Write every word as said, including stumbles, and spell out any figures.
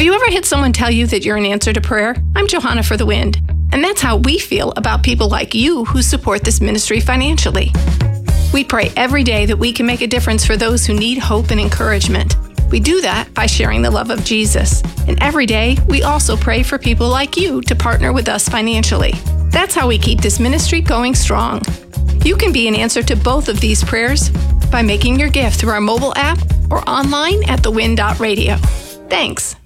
Have you ever had someone tell you that you're an answer to prayer? I'm Johanna for the Wind, and that's how we feel about people like you who support this ministry financially. We pray every day that we can make a difference for those who need hope and encouragement. We do that by sharing the love of Jesus. And every day, we also pray for people like you to partner with us financially. That's how we keep this ministry going strong. You can be an answer to both of these prayers by making your gift through our mobile app or online at the wind dot radio. Thanks.